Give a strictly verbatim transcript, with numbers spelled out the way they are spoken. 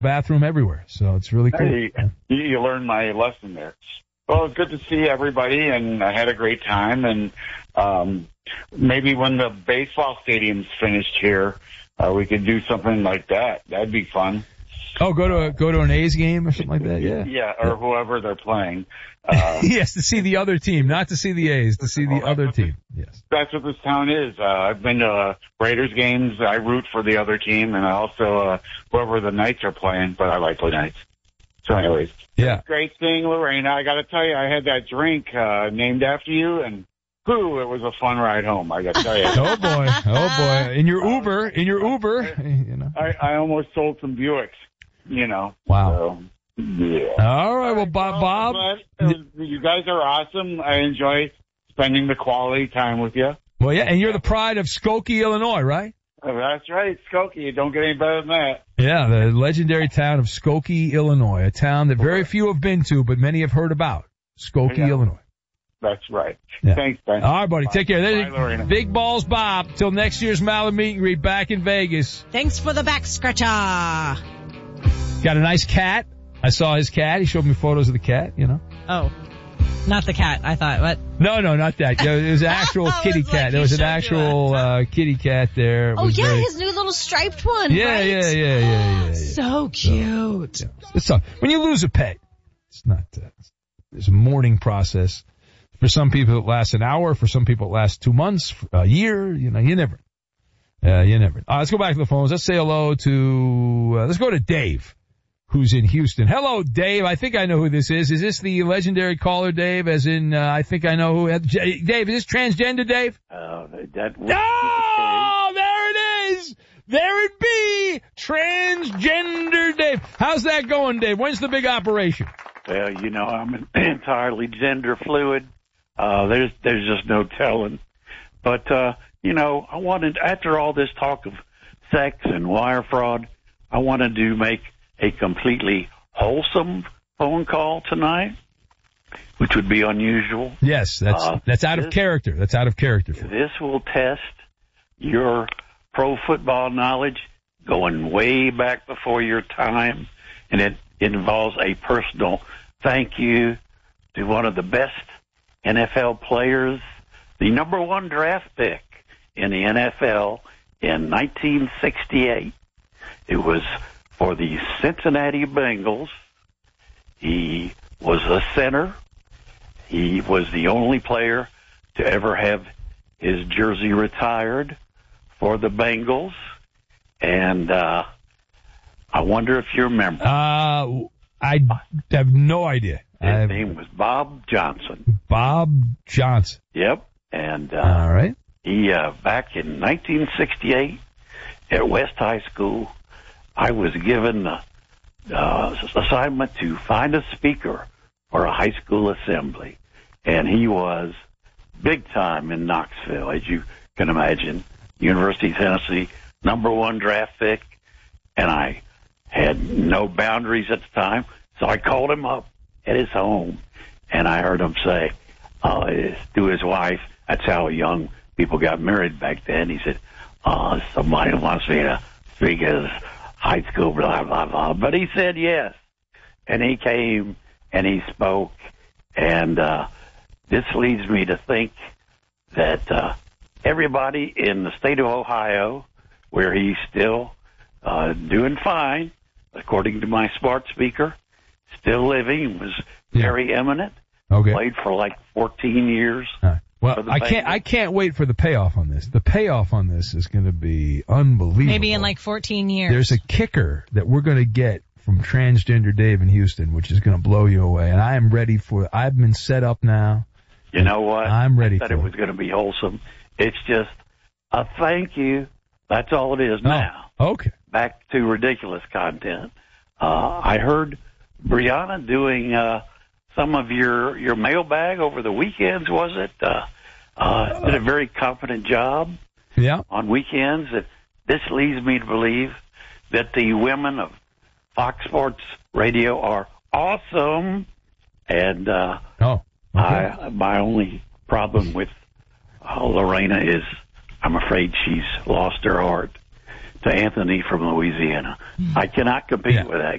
bathroom everywhere. So it's really cool. Hey, you, you learned my lesson there. Well, it's good to see everybody, and I had a great time. And um, maybe when the baseball stadium's finished here, uh, we could do something like that. That'd be fun. Oh, go to a, go to an A's game or something like that. Yeah. Yeah, or whoever they're playing. Uh, yes, to see the other team, not to see the A's, to see the other team. Yes. That's what this town is. Uh, I've been to uh, Raiders games. I root for the other team, and I also uh, whoever the Knights are playing, but I like the Knights. So anyways. Yeah. Great seeing Lorena. I got to tell you, I had that drink uh, named after you, and whew, it was a fun ride home, I got to tell you. Oh, boy. Oh, boy. In your Uber, in your Uber. You know. I, I almost sold some Buicks, you know. Wow. So, yeah. All right. Well, Bob, Bob. Was, you guys are awesome. I enjoy spending the quality time with you. Well, yeah, and you're the pride of Skokie, Illinois, right? Oh, that's right, Skokie. You don't get any better than that. Yeah, the legendary town of Skokie, Illinois, a town that very few have been to, but many have heard about. Skokie, yeah. Illinois. That's right. Yeah. Thanks, Ben. All right, buddy. Bye. Take care. Bye, Lorena. Big Balls Bob. Till next year's Mallard meet and greet back in Vegas. Thanks for the back scratcher. Got a nice cat. I saw his cat. He showed me photos of the cat, you know. Oh. Not the cat, I thought. What? No, no, not that. It was an actual kitty cat. Like there was an actual uh, kitty cat there. It oh, yeah, very... his new little striped one, yeah, right? Yeah, yeah, yeah, yeah, yeah. So cute. So, yeah. It's tough. When you lose a pet, it's not, uh, there's a mourning process. For some people it lasts an hour. For some people it lasts two months, a year. You know, you never, uh, you never. Uh, let's go back to the phones. Let's say hello to, uh, let's go to Dave, who's in Houston. Hello, Dave. I think I know who this is. Is this the legendary caller, Dave? As in, uh, I think I know who. Dave, is this transgender, Dave? Uh, that would oh, there it is. There it be. Transgender Dave. How's that going, Dave? When's the big operation? Well, you know, I'm entirely gender fluid. Uh, there's, there's just no telling. But, uh, you know, I wanted, after all this talk of sex and wire fraud, I wanted to make a completely wholesome phone call tonight, which would be unusual. Yes, that's uh, that's out this, of character. That's out of character. For this will test your pro football knowledge going way back before your time, and it involves a personal thank you to one of the best N F L players, the number one draft pick in the N F L in nineteen sixty-eight. It was for the Cincinnati Bengals. He was a center. He was the only player to ever have his jersey retired for the Bengals. And uh, I wonder if you remember. Uh, I have no idea. His I've... name was Bob Johnson. Bob Johnson. Yep. And uh, all right. He uh, back in nineteen sixty-eight at West High School, I was given the uh, assignment to find a speaker for a high school assembly, and he was big time in Knoxville, as you can imagine. University of Tennessee, number one draft pick, and I had no boundaries at the time, so I called him up at his home, and I heard him say uh, to his wife, that's how young people got married back then. He said, uh, somebody wants me to speak at his high school, blah, blah, blah. But he said yes, and he came, and he spoke, and uh, this leads me to think that uh, everybody in the state of Ohio, where he's still uh, doing fine, according to my smart speaker, still living, was yeah. very eminent. Okay. Played for like fourteen years. Right. Well, I can't. I can't wait for the payoff on this. The payoff on this is going to be unbelievable. Maybe in like fourteen years. There's a kicker that we're going to get from transgender Dave in Houston, which is going to blow you away. And I am ready for it. I've been set up now. You know what? I'm ready I for it. it was going to be wholesome. It's just a thank you. That's all it is now. Oh, okay. Back to ridiculous content. Uh, I heard Brianna doing uh, some of your, your mailbag over the weekends, was it? Uh, uh, did a very competent job yeah. on weekends. This leads me to believe that the women of Fox Sports Radio are awesome. And uh, oh, okay. I, my only problem with uh, Lorena is I'm afraid she's lost her heart to Anthony from Louisiana. I cannot compete yeah. with that